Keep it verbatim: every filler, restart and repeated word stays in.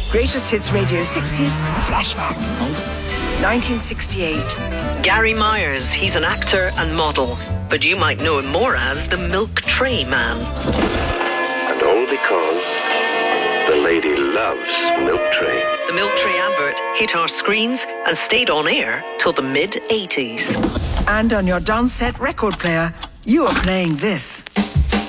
Greatest Hits Radio sixties Flashback. nineteen sixty-eight. Gary Myers, he's an actor and model, but you might know him more as the Milk Tray Man. And all because the lady loves Milk Tray. The Milk Tray advert hit our screens and stayed on air till the mid eighties. And on your dance set record player, you are playing this.